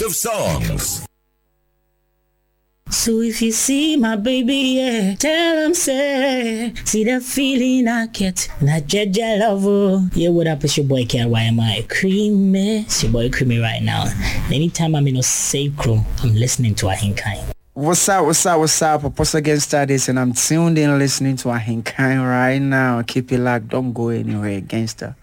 of songs. So if you see my baby, yeah, tell him say, see the feeling I get, not Jaja love. Oh. Yeah, what up? It's your boy KYMI Creamy. It's your boy Creamy right now. Anytime I'm in a safe room, I'm listening to Ahinkai. What's up? Apostle against this, and I'm tuned in listening to Ahinkai right now. Keep it locked, don't go anywhere, gangster.